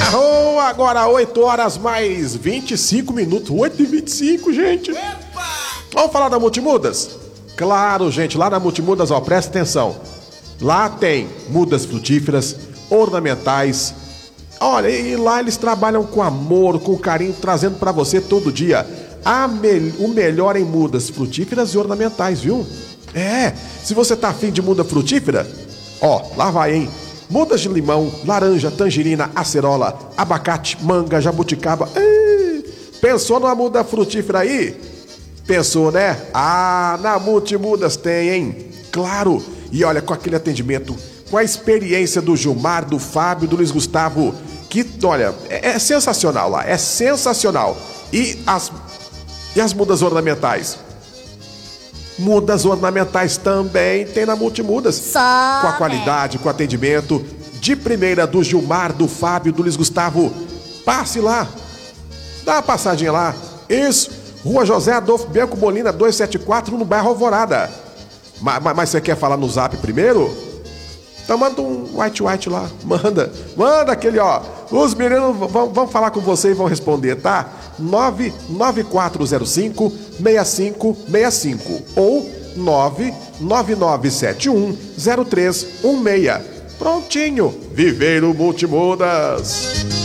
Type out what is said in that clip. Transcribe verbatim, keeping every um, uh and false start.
Oh, agora oito horas mais vinte e cinco minutos. oito e vinte e cinco, gente. Epa! Vamos falar da Multimudas? Claro, gente, lá na Multimudas, ó, presta atenção. Lá tem mudas frutíferas, ornamentais. Olha, e lá eles trabalham com amor, com carinho, trazendo pra você todo dia a me- o melhor em mudas frutíferas e ornamentais, viu? É, se você tá afim de muda frutífera, ó, lá vai, hein? Mudas de limão, laranja, tangerina, acerola, abacate, manga, jabuticaba. Ei, pensou numa muda frutífera aí? Pensou, né? Ah, na Multimudas tem, hein? Claro! E olha, com aquele atendimento, com a experiência do Gilmar, do Fábio, do Luiz Gustavo, que, olha, é, é sensacional lá, é sensacional. E as, e as mudas ornamentais? Mudas ornamentais também tem na Multimudas. Só com a qualidade, com o atendimento de primeira do Gilmar, do Fábio, do Luiz Gustavo. Passe lá, dá uma passadinha lá. Isso. Rua José Adolfo Bianco Molina, duzentos e setenta e quatro, no bairro Alvorada. Mas, mas, mas você quer falar no zap primeiro? Então manda um white white lá. Manda. Manda aquele, ó. Os meninos vão, vão falar com você e vão responder, tá? nove nove quatro zero cinco, seis cinco seis cinco ou nove nove nove sete um zero três um seis. Prontinho. Viveiro Multimudas.